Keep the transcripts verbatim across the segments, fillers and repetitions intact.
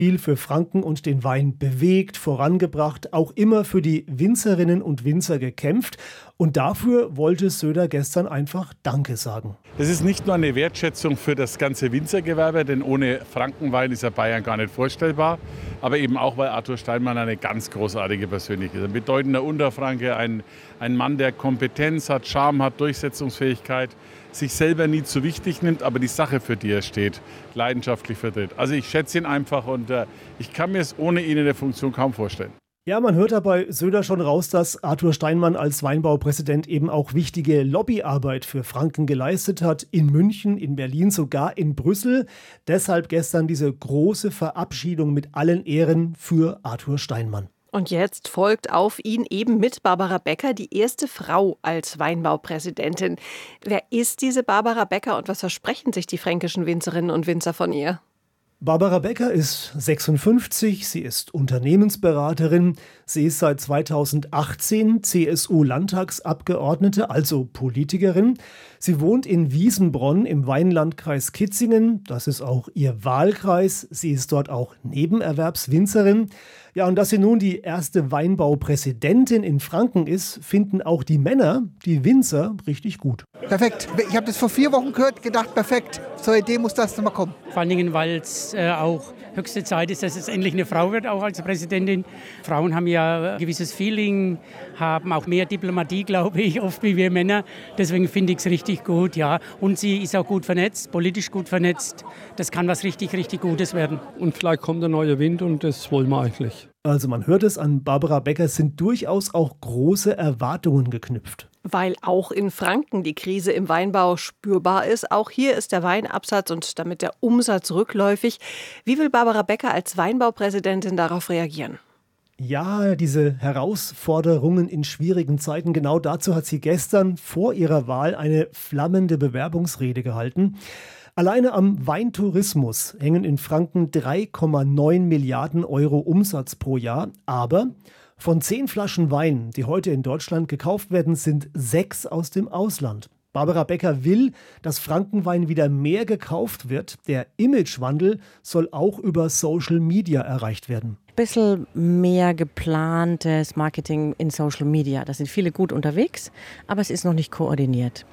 Viel für Franken und den Wein bewegt, vorangebracht, auch immer für die Winzerinnen und Winzer gekämpft. Und dafür wollte Söder gestern einfach Danke sagen. Das ist nicht nur eine Wertschätzung für das ganze Winzergewerbe, denn ohne Frankenwein ist ja Bayern gar nicht vorstellbar. Aber eben auch, weil Arthur Steinmann eine ganz großartige Persönlichkeit ist. Ein bedeutender Unterfranke, ein, ein Mann, der Kompetenz hat, Charme hat, Durchsetzungsfähigkeit, sich selber nie zu wichtig nimmt, aber die Sache, für die er steht, leidenschaftlich vertritt. Also ich schätze ihn einfach und äh, ich kann mir es ohne ihn in der Funktion kaum vorstellen. Ja, man hört dabei Söder schon raus, dass Arthur Steinmann als Weinbaupräsident eben auch wichtige Lobbyarbeit für Franken geleistet hat. In München, in Berlin, sogar in Brüssel. Deshalb gestern diese große Verabschiedung mit allen Ehren für Arthur Steinmann. Und jetzt folgt auf ihn eben mit Barbara Becker die erste Frau als Weinbaupräsidentin. Wer ist diese Barbara Becker und was versprechen sich die fränkischen Winzerinnen und Winzer von ihr? Barbara Becker ist sechsundfünfzig, sie ist Unternehmensberaterin, sie ist seit zweitausendachtzehn C S U-Landtagsabgeordnete, also Politikerin. Sie wohnt in Wiesenbronn im Weinlandkreis Kitzingen, das ist auch ihr Wahlkreis, sie ist dort auch Nebenerwerbswinzerin. Ja, und dass sie nun die erste Weinbaupräsidentin in Franken ist, finden auch die Männer, die Winzer, richtig gut. Perfekt. Ich habe das vor vier Wochen gehört, gedacht, perfekt. Zur Idee muss das mal kommen. Vor allen Dingen, weil es äh, auch höchste Zeit ist, dass es endlich eine Frau wird, auch als Präsidentin. Frauen haben ja ein gewisses Feeling, haben auch mehr Diplomatie, glaube ich, oft wie wir Männer. Deswegen finde ich es richtig gut, ja. Und sie ist auch gut vernetzt, politisch gut vernetzt. Das kann was richtig, richtig Gutes werden. Und vielleicht kommt ein neuer Wind und das wollen wir eigentlich. Also man hört es, an Barbara Becker sind durchaus auch große Erwartungen geknüpft. Weil auch in Franken die Krise im Weinbau spürbar ist. Auch hier ist der Weinabsatz und damit der Umsatz rückläufig. Wie will Barbara Becker als Weinbaupräsidentin darauf reagieren? Ja, diese Herausforderungen in schwierigen Zeiten, genau dazu hat sie gestern vor ihrer Wahl eine flammende Bewerbungsrede gehalten. Alleine am Weintourismus hängen in Franken drei Komma neun Milliarden Euro Umsatz pro Jahr. Aber von zehn Flaschen Wein, die heute in Deutschland gekauft werden, sind sechs aus dem Ausland. Barbara Becker will, dass Frankenwein wieder mehr gekauft wird. Der Imagewandel soll auch über Social Media erreicht werden. Ein bisschen mehr geplantes Marketing in Social Media. Da sind viele gut unterwegs, aber es ist noch nicht koordiniert.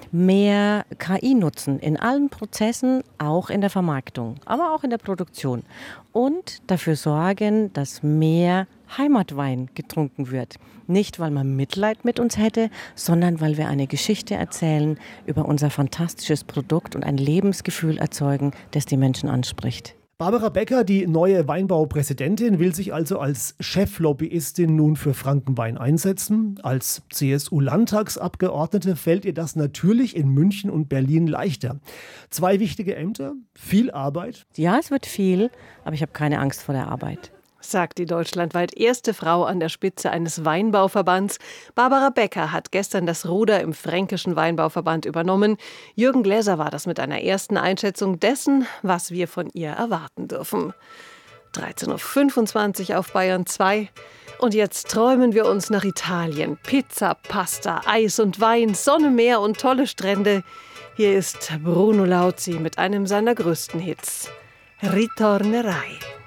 Mehr K I nutzen in allen Prozessen, auch in der Vermarktung, aber auch in der Produktion. Und dafür sorgen, dass mehr Heimatwein getrunken wird. Nicht, weil man Mitleid mit uns hätte, sondern weil wir eine Geschichte erzählen über unser fantastisches Produkt und ein Lebensgefühl erzeugen, das die Menschen anspricht. Barbara Becker, die neue Weinbaupräsidentin, will sich also als Cheflobbyistin nun für Frankenwein einsetzen. Als C S U-Landtagsabgeordnete fällt ihr das natürlich in München und Berlin leichter. Zwei wichtige Ämter, viel Arbeit. Ja, es wird viel, aber ich habe keine Angst vor der Arbeit. Sagt die deutschlandweit erste Frau an der Spitze eines Weinbauverbands. Barbara Becker hat gestern das Ruder im Fränkischen Weinbauverband übernommen. Jürgen Gläser war das mit einer ersten Einschätzung dessen, was wir von ihr erwarten dürfen. dreizehn Uhr fünfundzwanzig auf Bayern zwei. Und jetzt träumen wir uns nach Italien. Pizza, Pasta, Eis und Wein, Sonne, Meer und tolle Strände. Hier ist Bruno Lauzi mit einem seiner größten Hits. Ritornerai.